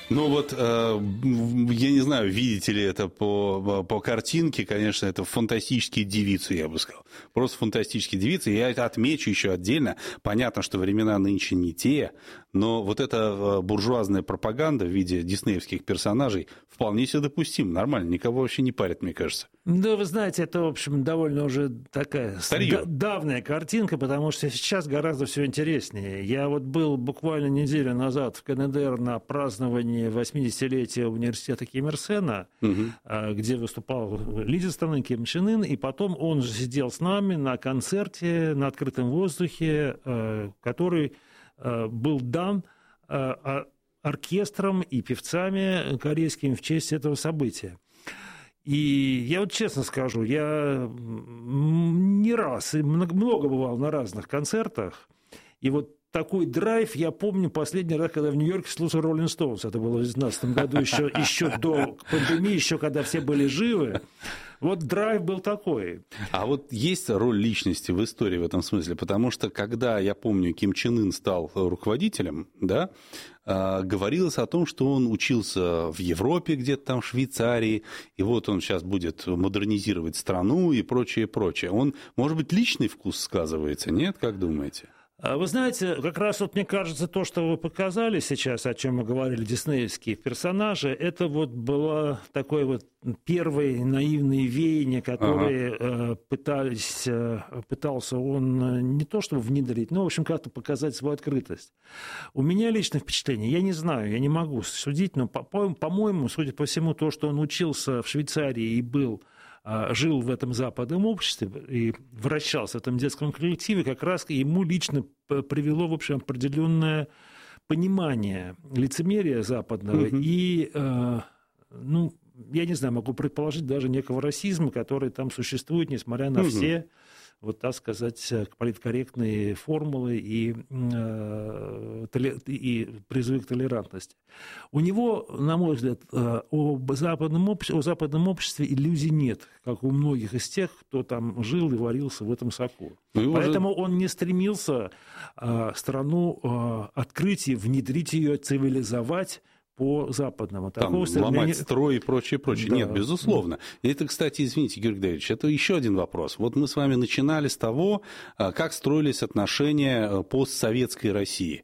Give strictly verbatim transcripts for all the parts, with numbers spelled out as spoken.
Ну вот, э, я не знаю, видите ли это по, по картинке, конечно, это фантастические девицы, я бы сказал. Просто фантастические девицы. Я это отмечу еще отдельно. Понятно, что времена нынче не те, но вот эта буржуазная пропаганда в виде диснеевских персонажей вполне себе допустима, нормально, никого вообще не парит, мне кажется. Да, вы знаете, это, в общем, довольно уже такая Старье. давняя картинка, потому что сейчас гораздо все интереснее. Я вот был буквально неделю назад в КНДР на праздновании восьмидесятилетия университета Ким Ир Сена, угу. где выступал лидер страны Ким Чен Ын, и потом он же сидел с нами на концерте на открытом воздухе, который был дан оркестром и певцами корейскими в честь этого события. И я вот честно скажу, я не раз и много бывал на разных концертах, и вот такой драйв я помню последний раз, когда в Нью-Йорке слушал Rolling Stones. Это было в две тысячи девятнадцатом году, еще, еще до пандемии, еще когда все были живы. Вот драйв был такой. А вот есть роль личности в истории в этом смысле? Потому что, когда, я помню, Ким Чен Ын стал руководителем, да, говорилось о том, что он учился в Европе, где-то там в Швейцарии, и вот он сейчас будет модернизировать страну и прочее, прочее. Он, может быть, личный вкус сказывается, нет? Как думаете? Вы знаете, как раз вот мне кажется, то, что вы показали сейчас, о чем мы говорили, диснеевские персонажи, это вот было такое вот первое наивное веяние, которое ага. пытались, пытался он не то чтобы внедрить, но, в общем, как-то показать свою открытость. У меня личное впечатление, я не знаю, я не могу судить, но, по-моему, судя по всему, то, что он учился в Швейцарии и был... жил в этом западном обществе и вращался в этом детском коллективе, как раз ему лично привело, в общем, определенное понимание лицемерия западного mm-hmm. и, ну, я не знаю, могу предположить даже некого расизма, который там существует, несмотря на mm-hmm. все, вот так сказать, политкорректные формулы и, и призывы к толерантности. У него, на мой взгляд, о западном, обществе, о западном обществе иллюзий нет, как у многих из тех, кто там жил и варился в этом соку. Ну, Поэтому уже... он не стремился страну открыть и внедрить ее, цивилизовать, по-западному. Там ломать стремления... строй и прочее, прочее. Да. Нет, безусловно. И это, кстати, извините, Георгий Давидович, это еще один вопрос. Вот мы с вами начинали с того, как строились отношения постсоветской России.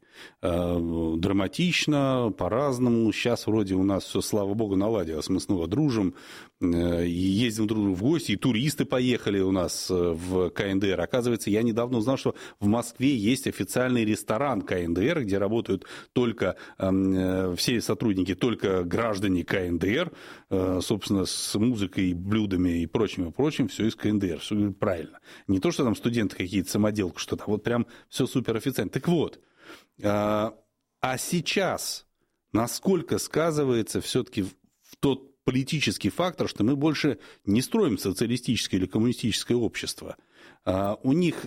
Драматично, по-разному. Сейчас вроде у нас все, слава богу, наладилось. Мы снова дружим, и ездим друг другу в гости, и туристы поехали у нас в КНДР. Оказывается, я недавно узнал, что в Москве есть официальный ресторан КНДР, где работают только все сотрудники, только граждане КНДР, собственно, с музыкой, блюдами и прочим, и прочим, все из КНДР. Все правильно. Не то, что там студенты какие-то, самоделки, что-то, а вот прям все суперофициально. Так вот, а сейчас насколько сказывается все-таки в тот политический фактор, что мы больше не строим социалистическое или коммунистическое общество. У них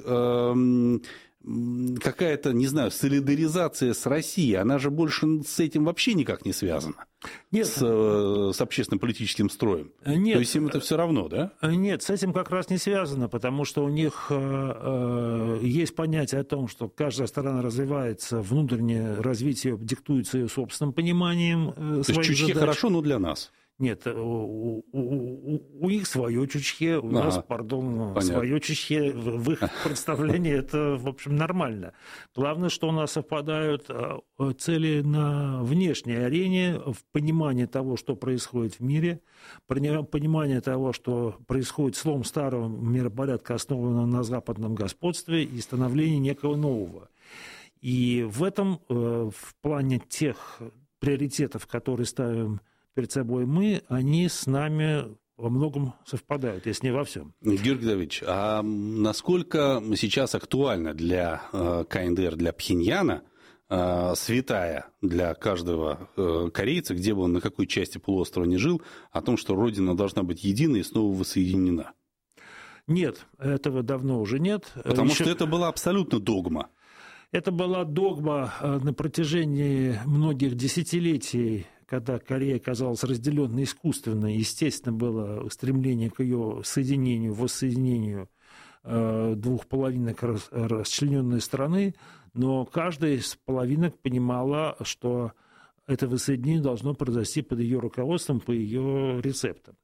какая-то, не знаю, солидаризация с Россией, она же больше с этим вообще никак не связана. Нет. С, с общественно-политическим строем. Нет. То есть им это все равно, да? Нет, с этим как раз не связано, потому что у них э, есть понятие о том, что каждая страна развивается, внутреннее развитие диктуется ее собственным пониманием э, То есть чуть-чуть хорошо, но для нас. Нет, у, у, у, у них свое чучхе, у ага, нас, пардон, понятно. свое чучхе. В их представлении это, в общем, нормально. Главное, что у нас совпадают цели на внешней арене, в понимании того, что происходит в мире, понимание того, что происходит слом старого миропорядка, основанного на западном господстве, и становление некого нового. И в этом, в плане тех приоритетов, которые ставим перед собой мы, они с нами во многом совпадают, если не во всем. Георгий Давидович, а насколько сейчас актуально для КНДР, для Пхеньяна, святая для каждого корейца, где бы он, на какой части полуострова ни жил, о том, что Родина должна быть единой и снова воссоединена? Нет, этого давно уже нет. Потому Еще... что это была абсолютно догма. Это была догма на протяжении многих десятилетий, когда Корея оказалась разделенной искусственно, естественно, было стремление к ее соединению, воссоединению двух половинок расчлененной страны, но каждая из половинок понимала, что это воссоединение должно произойти под ее руководством, по ее рецептам.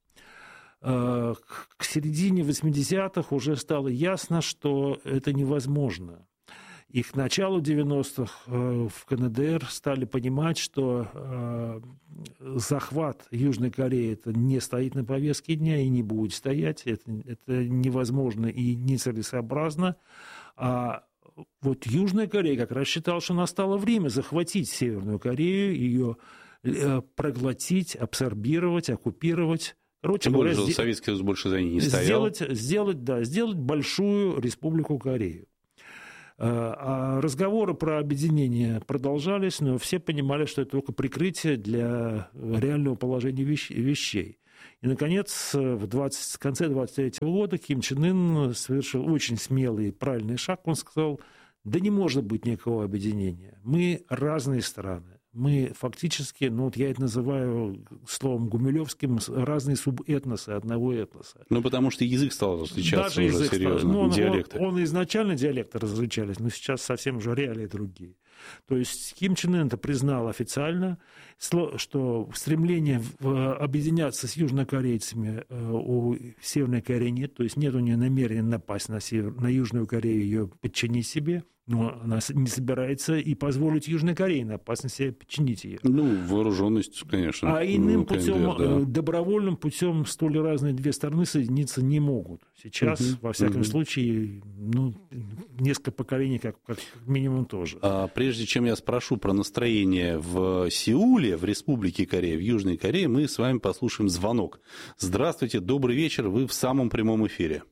К середине восьмидесятых уже стало ясно, что это невозможно. И к началу девяностых в КНДР стали понимать, что захват Южной Кореи это не стоит на повестке дня и не будет стоять. Это, это невозможно и нецелесообразно. А вот Южная Корея как раз считала, что настало время захватить Северную Корею, ее проглотить, абсорбировать, оккупировать. Короче Тем более, говоря, что Советский Союз больше за ней не стоял. Сделать, сделать, да, сделать большую республику Корею. А разговоры про объединение продолжались, но все понимали, что это только прикрытие для реального положения вещей. И, наконец, в, двадцать, в конце двадцать третьего года Ким Чен Ын совершил очень смелый и правильный шаг. Он сказал, да не может быть никакого объединения. Мы разные страны. Мы фактически, ну вот я это называю словом гумилевским, разные субэтносы одного этноса. Ну, потому что язык стал различаться. Даже уже язык серьезно, стал, ну, диалекты. Он, он изначально диалекты различались, но сейчас совсем уже реалии другие. То есть Ким Чен Ын это признал официально, что стремление объединяться с южнокорейцами у Северной Кореи нет, то есть нет у нее намерения напасть на, Север, на Южную Корею, ее подчинить себе. Но она не собирается и позволить Южной Корее напасть на себя, подчинить ее. Ну, вооруженность, конечно. А иным путем, КНДР, да. добровольным путем столь разные две стороны соединиться не могут. Сейчас, угу, во всяком угу. случае, ну, несколько поколений как, как минимум тоже. А прежде чем я спрошу про настроение в Сеуле, в Республике Корея, в Южной Корее, мы с вами послушаем звонок. Здравствуйте, добрый вечер, вы в самом прямом эфире.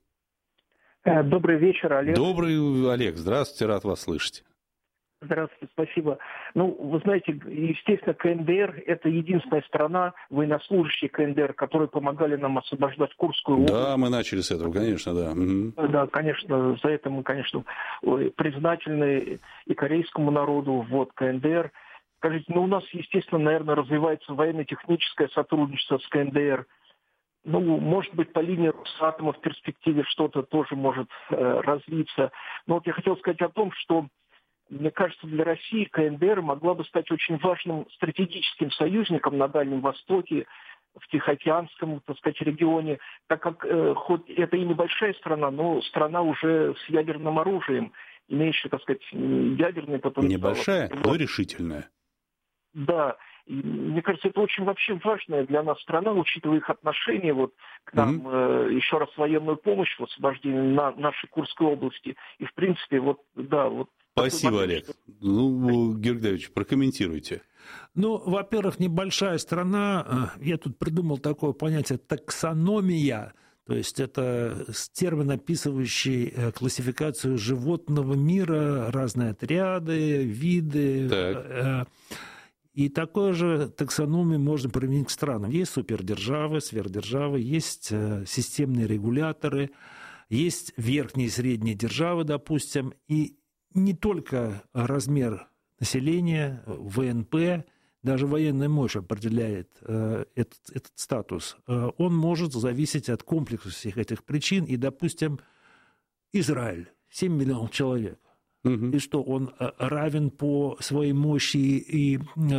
Добрый вечер, Олег. Добрый, Олег. Здравствуйте, рад вас слышать. Здравствуйте, спасибо. Ну, вы знаете, естественно, КНДР – это единственная страна, военнослужащие КНДР, которые помогали нам освобождать Курскую область. Да, мы начали с этого, конечно, да. Угу. Да, конечно, за это мы, конечно, признательны и корейскому народу, вот, КНДР. Скажите, ну, у нас, естественно, наверное, развивается военно-техническое сотрудничество с КНДР. Ну, может быть, по линии Росатома в перспективе что-то тоже может э, развиться. Но вот я хотел сказать о том, что, мне кажется, для России КНДР могла бы стать очень важным стратегическим союзником на Дальнем Востоке, в Тихоокеанском, так сказать, регионе, так как э, хоть это и небольшая страна, но страна уже с ядерным оружием, имеющая, так сказать, ядерный потенциал. Небольшая, но решительная. Да. И, мне кажется, это очень вообще важная для нас страна, учитывая их отношение вот, к нам, mm-hmm. э, еще раз военную помощь в освобождении на нашей Курской области. И, в принципе, вот, да, вот... Спасибо, Олег. Что... Ну, Георгий Давидович, прокомментируйте. Ну, во-первых, небольшая страна, я тут придумал такое понятие таксономия, то есть это термин, описывающий классификацию животного мира, разные отряды, виды... Так. И такую же таксономию можно применить к странам. Есть супердержавы, сверхдержавы, есть системные регуляторы, есть верхние и средние державы, допустим. И не только размер населения, ВНП, даже военная мощь определяет этот, этот статус. Он может зависеть от комплекса всех этих причин. И, допустим, Израиль, семь миллионов человек. Uh-huh. И что, он равен по своей мощи и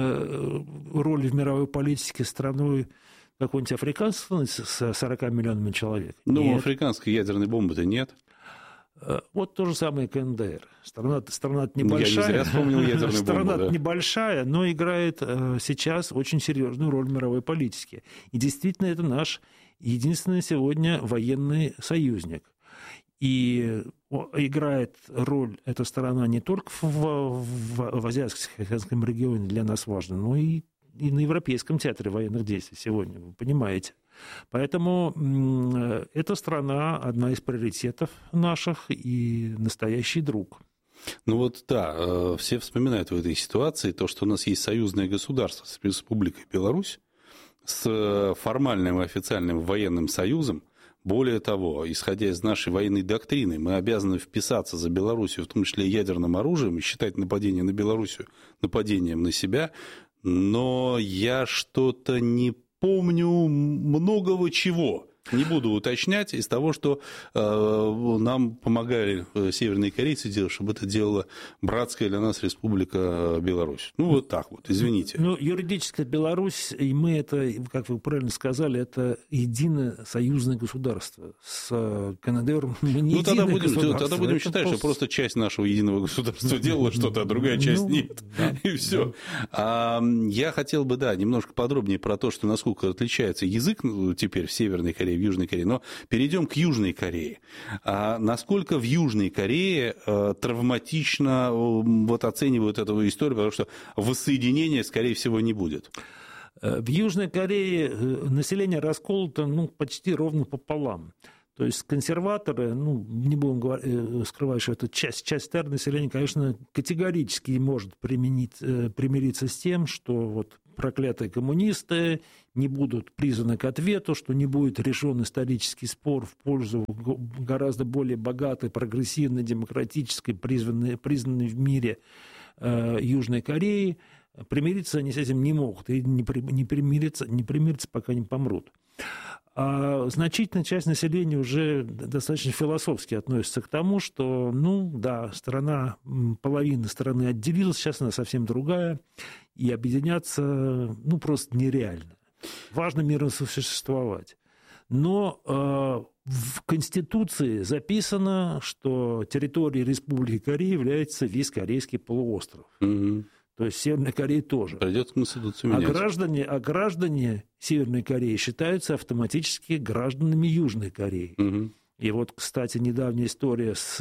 роли в мировой политике страной какой-нибудь африканской с сорока миллионами человек? Ну, нет. Африканской ядерной бомбы-то нет. Вот то же самое КНДР. Страна, страна небольшая. Я не зря вспомнил ядерную бомбу. Страна да. небольшая, но играет сейчас очень серьезную роль в мировой политике. И действительно, это наш единственный сегодня военный союзник. И играет роль эта сторона не только в, в, в Азиатско-Тихоокеанском регионе для нас важно, но и, и на Европейском театре военных действий сегодня, вы понимаете. Поэтому м- эта страна одна из приоритетов наших и настоящий друг. Ну вот да, все вспоминают в этой ситуации то, что у нас есть союзное государство с Республикой Беларусь, с формальным и официальным военным союзом. Более того, исходя из нашей военной доктрины, мы обязаны вписаться за Белоруссию, в том числе ядерным оружием, и считать нападение на Белоруссию нападением на себя. Но я что-то не помню многого чего. Не буду уточнять из того, что э, нам помогали северные корейцы делать, чтобы это делала братская для нас республика Беларусь. Ну, вот так вот, извините. Ну, юридически Беларусь, и мы это, как вы правильно сказали, это единое союзное государство. С КНДР мы не ну, тогда будем, государство. тогда будем это считать, просто... что просто часть нашего единого государства делала что-то, а другая часть ну, нет. Да, и все. Да. А, я хотел бы, да, немножко подробнее про то, что насколько отличается язык теперь в Северной Корее, в Южной Корее. Но перейдем к Южной Корее. А насколько в Южной Корее а, травматично вот, оценивают эту историю, потому что воссоединения, скорее всего, не будет? В Южной Корее население расколото ну, почти ровно пополам. То есть консерваторы, ну, не будем говорить, скрывать, что это часть, часть старого населения, конечно, категорически не может применить, примириться с тем, что вот проклятые коммунисты не будут призваны к ответу, что не будет решен исторический спор в пользу гораздо более богатой, прогрессивной, демократической, признанной, признанной в мире э, Южной Кореи. Примириться они с этим не могут, и не, при, не, примириться, не примириться, пока не помрут. А значительная часть населения уже достаточно философски относится к тому, что, ну, да, страна, половина страны отделилась, сейчас она совсем другая, и объединяться, ну, просто нереально. Важно мирно существовать. Но э, в Конституции записано, что территорией Республики Корея является весь Корейский полуостров. Mm-hmm. То есть Северная Корея тоже. Придется Конституцию менять. А граждане, а граждане Северной Кореи считаются автоматически гражданами Южной Кореи. Угу. И вот, кстати, недавняя история с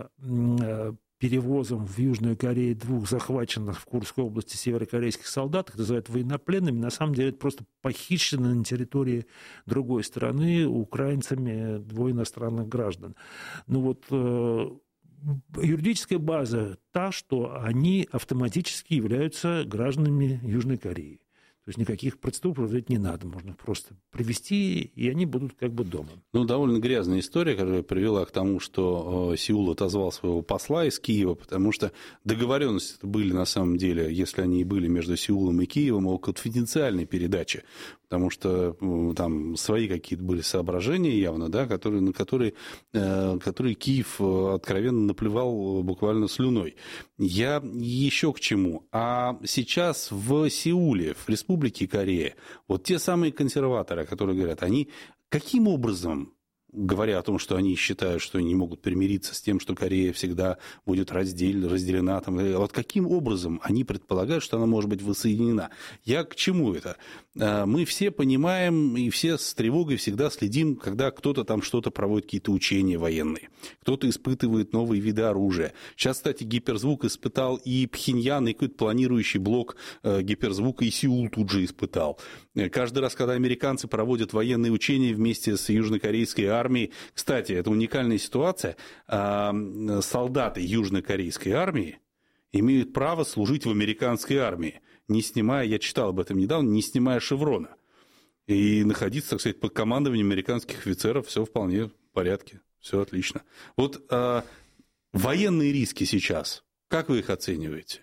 э, перевозом в Южную Корею двух захваченных в Курской области северокорейских солдат, их называют военнопленными, на самом деле это просто похищено на территории другой страны украинцами двое иностранных граждан. Ну вот... Э, юридическая база та, что они автоматически являются гражданами Южной Кореи. То есть никаких процедур проводить не надо, можно просто привезти, и они будут как бы дома. Ну, довольно грязная история, которая привела к тому, что Сеул отозвал своего посла из Киева, потому что договоренности были на самом деле, если они и были между Сеулом и Киевом, о конфиденциальной передаче, потому что там свои какие-то были соображения явно, да, которые, на которые, которые Киев откровенно наплевал буквально слюной. Я еще к чему. А сейчас в Сеуле, в Республике Корея, вот те самые консерваторы, которые говорят, они каким образом, говоря о том, что они считают, что они не могут примириться с тем, что Корея всегда будет раздель, разделена, там, вот каким образом они предполагают, что она может быть воссоединена? Я к чему это? Мы все понимаем и все с тревогой всегда следим, когда кто-то там что-то проводит, какие-то учения военные, кто-то испытывает новые виды оружия. Сейчас, кстати, гиперзвук испытал и Пхеньян, и какой-то планирующий блок гиперзвука, и Сеул тут же испытал. Каждый раз, когда американцы проводят военные учения вместе с южнокорейской армией, кстати, это уникальная ситуация, солдаты южнокорейской армии имеют право служить в американской армии, не снимая, я читал об этом недавно, не снимая шеврона. И находиться, так сказать, под командованием американских офицеров, все вполне в порядке, все отлично. Вот а, военные риски сейчас, как вы их оцениваете?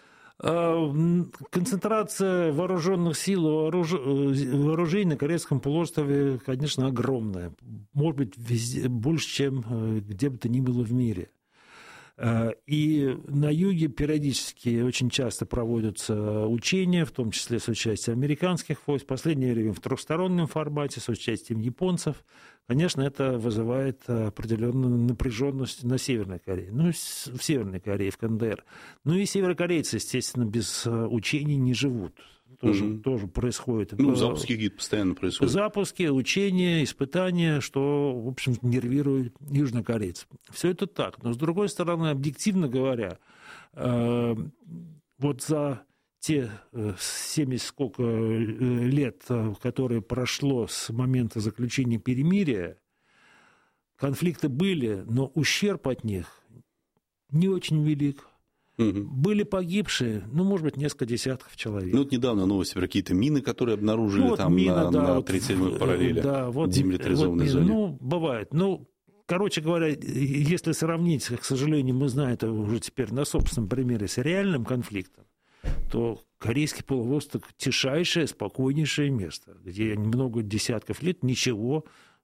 Концентрация вооруженных сил, вооруж... вооружений на Корейском полуострове, конечно, огромная. Может быть, везде, больше, чем где бы то ни было в мире. И на юге периодически очень часто проводятся учения, в том числе с участием американских войск, в последнее время в трехстороннем формате, с участием японцев. Конечно, это вызывает определенную напряженность на Северной Корее, ну, в Северной Корее, в КНДР. Ну и северокорейцы, естественно, без учений не живут. Тоже, mm-hmm. тоже происходит. Ну, запуски какие-то постоянно происходят. Запуски, учения, испытания, что, в общем, нервирует южнокорейцев. Все это так. Но, с другой стороны, объективно говоря, э, вот за те семьдесят сколько лет, которые прошло с момента заключения перемирия, конфликты были, но ущерб от них не очень велик. Угу. Были погибшие, ну, может быть, несколько десятков человек. Ну, вот недавно новости про какие-то мины, которые обнаружили ну, вот там мина, на, да, на вот, тридцать седьмой параллели, да, вот, демилитаризованной вот, зоне. Ну, бывает. Ну, короче говоря, если сравнить, к сожалению, мы знаем это уже теперь на собственном примере с реальным конфликтом, то Корейский полуостров – тишайшее, спокойнейшее место, где много десятков лет ничего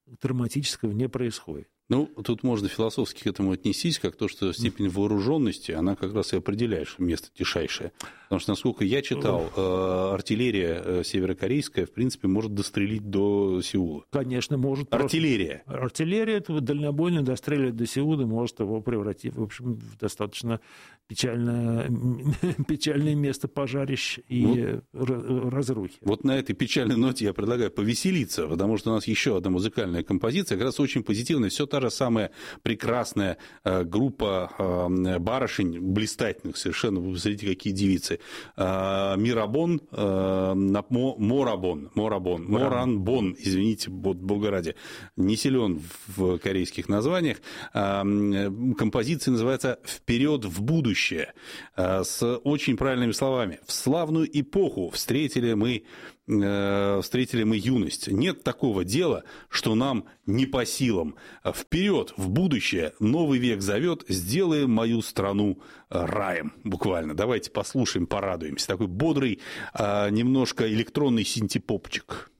драматического не происходит. Ну, тут можно философски к этому отнестись, как то, что степень вооруженности, она как раз и определяет место тишайшее. Потому что, насколько я читал, артиллерия северокорейская, в принципе, может дострелить до Сеула. Конечно, может. Артиллерия. Просто... Артиллерия этого дальнобойно достреливать до Сеула, может его превратить, в общем, в достаточно печальное, печальное место пожарищ и вот, разрухи. Вот на этой печальной ноте я предлагаю повеселиться, потому что у нас еще одна музыкальная композиция, как раз очень позитивная, все та же самая прекрасная группа барышень, блистательных совершенно, вы посмотрите, какие девицы. Мирабон, Морабон, Морабон, Моранбон, извините, бога ради, не силен в корейских названиях. Композиция называется «Вперед в будущее», с очень правильными словами. В славную эпоху встретили мы встретили мы юность. Нет такого дела, что нам не по силам. Вперед, в будущее, новый век зовет, сделаем мою страну раем. Буквально. Давайте послушаем, порадуемся. Такой бодрый, немножко электронный синтепопчик.